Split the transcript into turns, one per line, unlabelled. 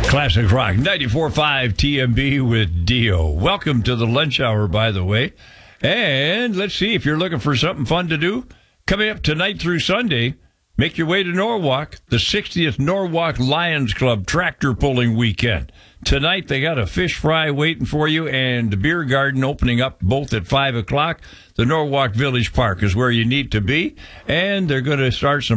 Classic Rock 94.5 TMB with Dio. Welcome to the lunch hour, by the way. And let's see, if you're looking for something fun to do, coming up tonight through Sunday, make your way to Norwalk, the 60th Norwalk Lions Club tractor pulling weekend. Tonight, they got a fish fry waiting for you and the beer garden opening up both at 5 o'clock. The Norwalk Village Park is where you need to be. And they're going to start some